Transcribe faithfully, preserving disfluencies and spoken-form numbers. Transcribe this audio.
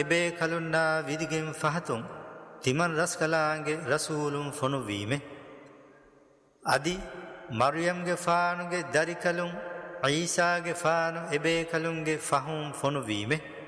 එබේ කලුන්නා විදිගෙන් ෆහතුන් තිමන් රස්කලාන්ගේ රසූලුන් ෆොනුවීමෙ අදි මරියම්ගේ ෆානුගේ දරිකලුන් ඊසාගේ ෆානු එබේ කලුන්ගේ ෆහුන් ෆොනුවීමෙ